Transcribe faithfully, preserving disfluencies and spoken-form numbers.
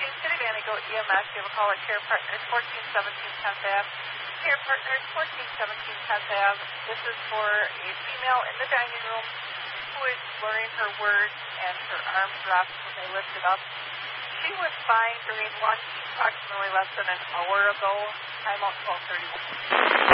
City Van Go E M S. You have a call at Care Partners, fourteen seventeen tenth Avenue. Care Partners, fourteen seventeen tenth Avenue. This is for a female in the dining room who is slurring her words and her arm drops when they lift it up. She was fine during lunch approximately less than an hour ago. Time out twelve thirty-one.